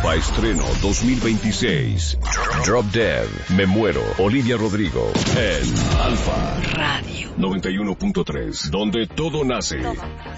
Nueva estreno 2026. Drop Dead, Me Muero, Olivia Rodrigo, en Alfa Radio 91.3, donde todo nace.